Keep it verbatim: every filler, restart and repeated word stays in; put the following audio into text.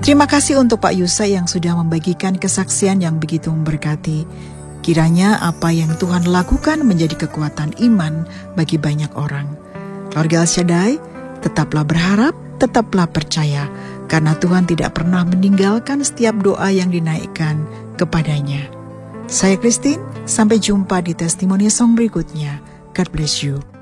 Terima kasih untuk Pak Yusa yang sudah membagikan kesaksian yang begitu memberkati. Kiranya apa yang Tuhan lakukan menjadi kekuatan iman bagi banyak orang. Keluarga Al-Shaddai, tetaplah berharap, tetaplah percaya, karena Tuhan tidak pernah meninggalkan setiap doa yang dinaikkan kepadanya. Saya Christine, sampai jumpa di testimoni song berikutnya. God bless you.